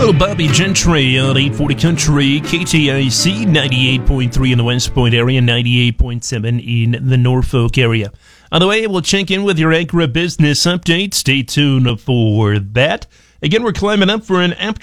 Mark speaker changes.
Speaker 1: Little Bobby Gentry on 840 Country, KTIC 98.3 in the West Point area, 98.7 in the Norfolk area. On the way, we'll check in with your agribusiness update. Stay tuned for that. Again, we're climbing up for an after